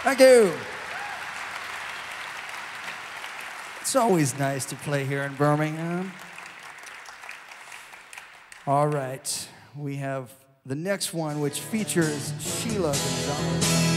Thank you. It's always nice to play here in Birmingham. All right, we have the next one, which features Sheila Gonzalez.